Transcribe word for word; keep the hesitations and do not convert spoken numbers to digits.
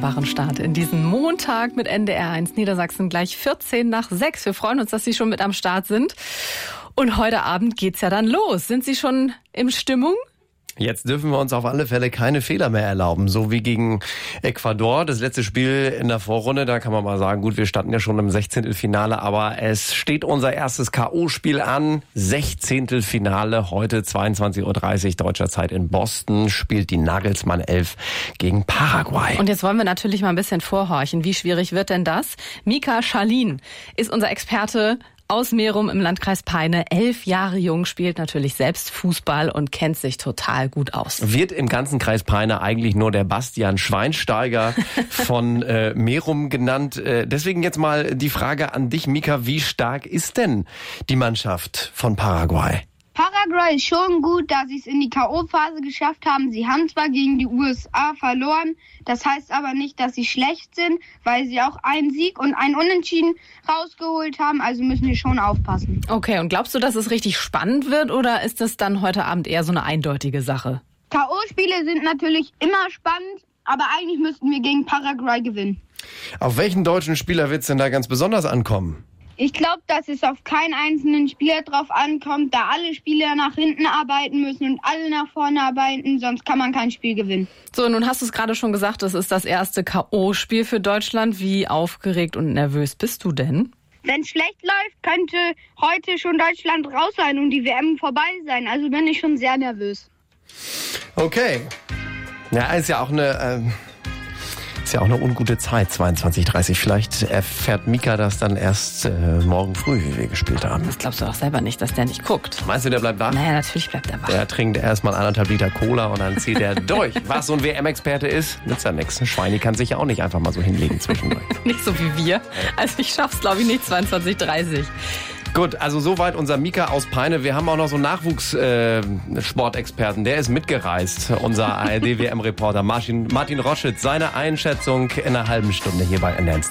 wunderbaren Start in diesen Montag mit N D R eins Niedersachsen gleich vierzehn nach sechs. Wir freuen uns, dass Sie schon mit am Start sind. Und heute Abend geht's ja dann los. Sind Sie schon in Stimmung? Jetzt dürfen wir uns auf alle Fälle keine Fehler mehr erlauben, so wie gegen Ecuador. Das letzte Spiel in der Vorrunde, da kann man mal sagen, gut, wir standen ja schon im Sechzehntelfinale, aber es steht unser erstes K O-Spiel an. Sechzehntelfinale, heute zweiundzwanzig Uhr dreißig deutscher Zeit in Boston, spielt die Nagelsmann elf gegen Paraguay. Und jetzt wollen wir natürlich mal ein bisschen vorhorchen. Wie schwierig wird denn das? Mika Schalin ist unser Experte aus Merum im Landkreis Peine, elf Jahre jung, spielt natürlich selbst Fußball und kennt sich total gut aus. Wird im ganzen Kreis Peine eigentlich nur der Bastian Schweinsteiger von äh, Merum genannt. Äh, deswegen jetzt mal die Frage an dich, Mika, wie stark ist denn die Mannschaft von Paraguay? Paraguay ist schon gut, da sie es in die K O-Phase geschafft haben. Sie haben zwar gegen die U S A verloren, das heißt aber nicht, dass sie schlecht sind, weil sie auch einen Sieg und einen Unentschieden rausgeholt haben, also müssen wir schon aufpassen. Okay, und glaubst du, dass es richtig spannend wird oder ist das dann heute Abend eher so eine eindeutige Sache? K O-Spiele sind natürlich immer spannend, aber eigentlich müssten wir gegen Paraguay gewinnen. Auf welchen deutschen Spieler wird es denn da ganz besonders ankommen? Ich glaube, dass es auf keinen einzelnen Spieler drauf ankommt, da alle Spieler nach hinten arbeiten müssen und alle nach vorne arbeiten, sonst kann man kein Spiel gewinnen. So, nun hast du es gerade schon gesagt, das ist das erste K O-Spiel für Deutschland. Wie aufgeregt und nervös bist du denn? Wenn es schlecht läuft, könnte heute schon Deutschland raus sein und die W M vorbei sein. Also bin ich schon sehr nervös. Okay. Ja, ist ja auch eine... Ähm Ist ja auch eine ungute Zeit, zweiundzwanzig Uhr dreißig. Vielleicht erfährt Mika das dann erst äh, morgen früh, wie wir gespielt haben. Das glaubst du auch selber nicht, dass der nicht guckt. Meinst du, der bleibt wach? Naja, natürlich bleibt er wach. Der trinkt erstmal anderthalb Liter Cola und dann zieht er durch. Was so ein W M-Experte ist, nützt ja nichts. Schweini kann sich ja auch nicht einfach mal so hinlegen zwischendurch. Nicht so wie wir. Also ich schaff's, glaube ich, nicht zweiundzwanzig Uhr dreißig. Gut, also soweit unser Mika aus Peine. Wir haben auch noch so einen Nachwuchssportexperten, äh, der ist mitgereist. Unser A R D-W M-Reporter Martin, Martin Roschitz, seine Einschätzung in einer halben Stunde hier bei N D R eins.